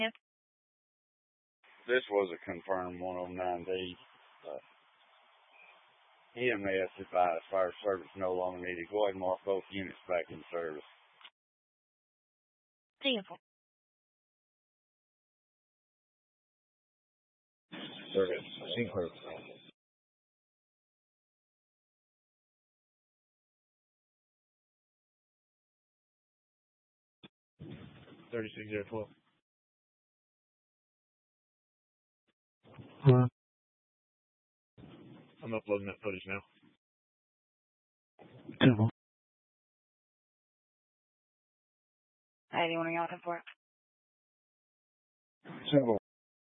This was a confirmed 109D. EMS advised fire service no longer needed. Go ahead and mark both units back in service. 10-4. Service. Sinclair. 36012. I'm uploading that footage now. 10-4. Anyone are you looking for? 10-4.